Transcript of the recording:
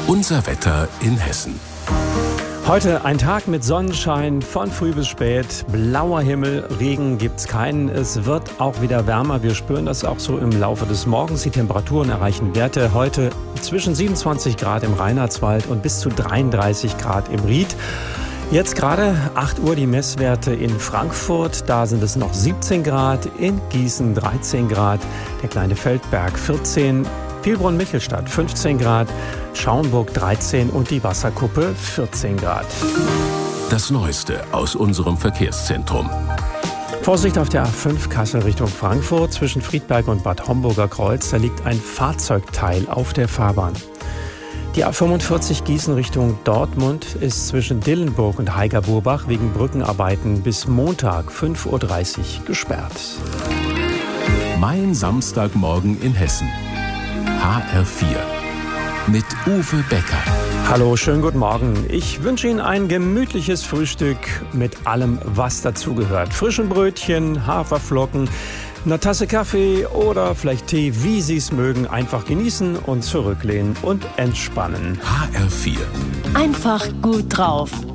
Unser Wetter in Hessen. Heute ein Tag mit Sonnenschein von früh bis spät, blauer Himmel, Regen gibt's keinen. Es wird auch wieder wärmer. Wir spüren das auch so im Laufe des Morgens. Die Temperaturen erreichen Werte heute zwischen 27 Grad im Reinhardswald und bis zu 33 Grad im Ried. Jetzt gerade 8 Uhr die Messwerte in Frankfurt, da sind es noch 17 Grad, in Gießen 13 Grad, der kleine Feldberg 14, Vilbronn-Michelstadt 15 Grad, Schaumburg 13 und die Wasserkuppe 14 Grad. Das Neueste aus unserem Verkehrszentrum. Vorsicht auf der A5 Kassel Richtung Frankfurt zwischen Friedberg und Bad Homburger Kreuz, da liegt ein Fahrzeugteil auf der Fahrbahn. Die A45 Gießen Richtung Dortmund ist zwischen Dillenburg und Heiger-Burbach wegen Brückenarbeiten bis Montag 5.30 Uhr gesperrt. Mein Samstagmorgen in Hessen. HR4 mit Uwe Becker. Hallo, schönen guten Morgen. Ich wünsche Ihnen ein gemütliches Frühstück mit allem, was dazugehört. Frischen Brötchen, Haferflocken, eine Tasse Kaffee oder vielleicht Tee, wie Sie es mögen. Einfach genießen und zurücklehnen und entspannen. HR4. Einfach gut drauf.